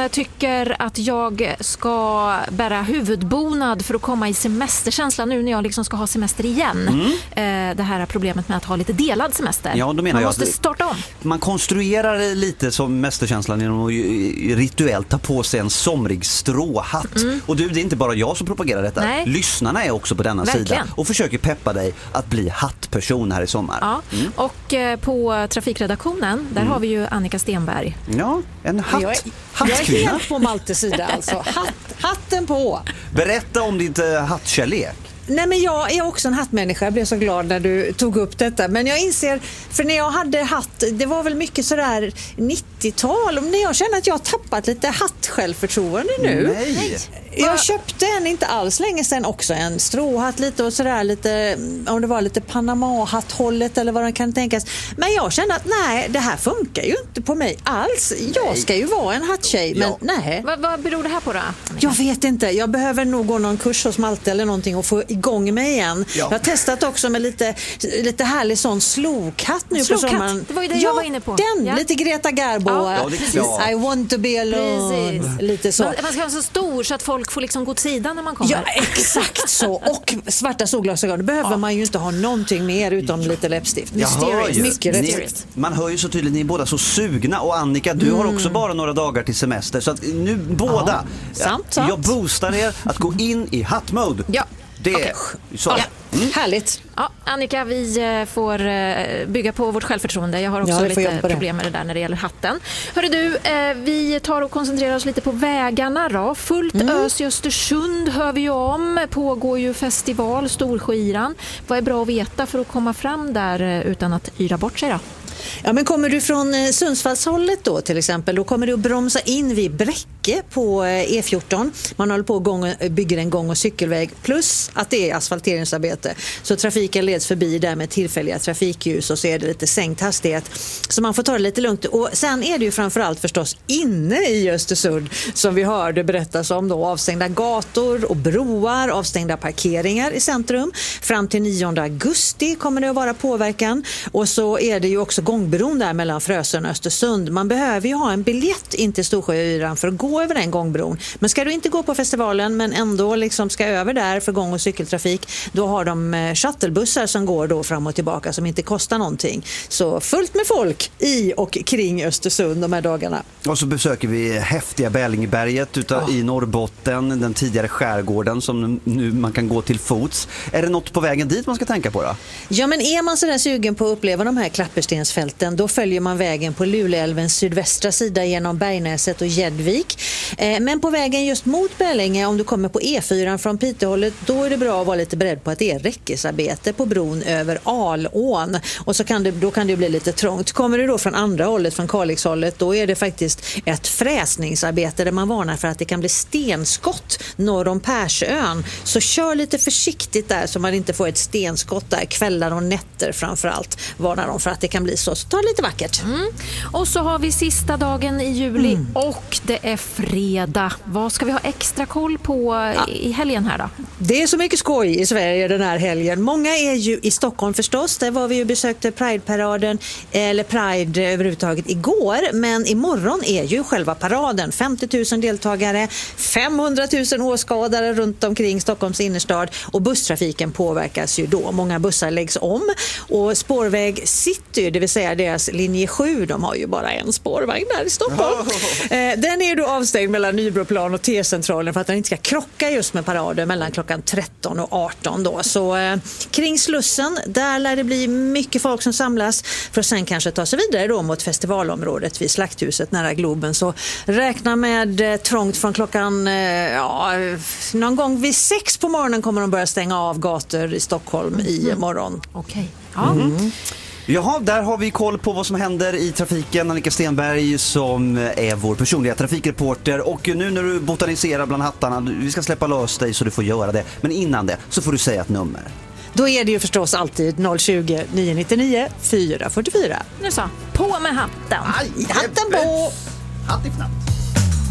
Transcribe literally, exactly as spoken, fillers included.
tycker att jag ska bära huvudbonad för att komma i semesterkänsla nu när jag liksom ska ha semester igen. Mm. Det här är problemet med att ha lite delad semester. Ja, då menar man jag måste att starta om. Man konstruerar lite som semesterkänslan genom att rituellt ta på sig en somrig stråhatt. Mm. Och du, det är inte bara jag som propagerar detta. Nej. Lyssnarna är också på denna Verkligen. sida och försöker peppa dig att bli hattperson här i sommar. Ja. Mm. Och eh, på trafikredaktionen, där mm. har vi ju Annika Stenberg. Ja, en hatt. Jag är, jag är helt på Maltes sida alltså. Hatt, hatten på. Berätta om ditt eh, hattkärlek. Nej, men jag är också en hattmänniska. Jag blev så glad när du tog upp detta. Men jag inser, för när jag hade hatt, det var väl mycket sådär nittiotal. När jag känner att jag har tappat lite hattsjälvförtroende nu. Nej. Jag köpte en inte alls länge sedan också. En stråhatt lite och sådär lite, om det var lite Panama-hatthållet eller vad det kan tänkas. Men jag kände att nej, det här funkar ju inte på mig alls. Jag nej. ska ju vara en hatttjej, men ja. nej. Vad, vad beror det här på då? Jag vet inte. Jag behöver nog gå någon kurs hos Malte eller någonting och få igång mig igen. Ja. Jag har testat också med lite, lite härlig sån slokhatt nu slokhatt. på sommaren. Det var ju det ja, jag var inne på. Den, ja. lite Greta Garbo. Ja, ja, I want to be alone. Precis. Lite så. Man, man ska vara så stor så att folk får liksom gå åt sidan när man kommer. Ja, exakt så. Och svarta solglasögon. Det behöver ja. man ju inte ha någonting mer utom lite läppstift. Mysterious. Mycket ni, man hör ju så tydligt, ni är båda så sugna. Och Annika, du mm. har också bara några dagar till semester. Så att nu båda, ja. sant, sant. jag boostar er att gå in i hattmode. Ja. Det är okay. så. Ja. Mm. Härligt. Ja, Annika, vi får bygga på vårt självförtroende. Jag har också ja, lite problem med det där när det gäller hatten. Hörru du, vi tar och koncentrerar oss lite på vägarna då. Fullt mm. ös i Östersund hör vi ju om. Pågår ju festival, Storsjöyran. Vad är bra att veta för att komma fram där utan att yra bort sig då? Ja, men kommer du från Sundsvallshållet då till exempel, då kommer du att bromsa in vid Bräcke på E fjorton. Man håller på att gång, bygger en gång- och cykelväg plus att det är asfalteringsarbete. Så trafiken leds förbi där med tillfälliga trafikljus och så är det lite sänkt hastighet. Så man får ta det lite lugnt. Och sen är det ju framförallt förstås inne i Östersund som vi hörde berättas om då. Avstängda gator och broar, avstängda parkeringar i centrum. Fram till nionde augusti kommer det att vara påverkan. Och så är det ju också gångbron där mellan Frösön och Östersund. Man behöver ju ha en biljett in till Storsjöyran för att gå över den gångbron. Men ska du inte gå på festivalen men ändå liksom ska över där för gång- och cykeltrafik, då har de shuttlebussar som går då fram och tillbaka som inte kostar någonting. Så fullt med folk i och kring Östersund de här dagarna. Och så besöker vi häftiga Bälingeberget utav oh. i Norrbotten, den tidigare skärgården som nu man kan gå till fots. Är det något på vägen dit man ska tänka på då? Ja, men är man så där sugen på att uppleva de här klapperstensfälten, då följer man vägen på Luleälvens sydvästra sida genom Bergnäset och Gäddvik. Eh, men på vägen just mot Bälinge, om du kommer på E fyra från Piteåhållet, då är det bra att vara lite beredd på att det är räckesarbete på bron över Alån. Och så kan det, då kan det bli lite trångt. Kommer du då från andra hållet, från Kalixhållet, då är det faktiskt ett fräsningsarbete där man varnar för att det kan bli stenskott norr om Persön. Så kör lite försiktigt där så man inte får ett stenskott där kvällar och nätter framförallt, varnar de för att det kan bli så. Så ta det lite vackert. Mm. Och så har vi sista dagen i juli mm. och det är fredag. Vad ska vi ha extra koll på ja. i helgen här då? Det är så mycket skoj i Sverige den här helgen. Många är ju i Stockholm förstås. Där var vi ju besökte Pride-paraden eller Pride överhuvudtaget igår. Men imorgon är ju själva paraden. femtio tusen deltagare, femhundratusen åskådare runt omkring Stockholms innerstad och busstrafiken påverkas ju då. Många bussar läggs om och spårväg City, det vill säga deras linje sju, de har ju bara en spårvagn där i Stockholm. Oh. Den är ju då avstängd mellan Nybroplan och T-centralen för att den inte ska krocka just med paraden mellan klockan tretton och arton då. Så eh, kring Slussen, där lär det bli mycket folk som samlas för att sen kanske ta sig vidare då mot festivalområdet vid Slakthuset nära Globen. Så räkna med eh, trångt från klockan eh, ja, någon gång vid sex på morgonen kommer de börja stänga av gator i Stockholm mm. i morgon. Okej. Okay. Ja. Mm. Jaha, där har vi koll på vad som händer i trafiken. Annika Stenberg som är vår personliga trafikreporter. Och nu när du botaniserar bland hattarna, vi ska släppa lös dig så du får göra det. Men innan det så får du säga ett nummer. Då är det ju förstås alltid noll tjugo, nio nittionio, fyra fyrtiofyra. Nu så, på med hatten. Aj, hatten på! Hatt i fnatt.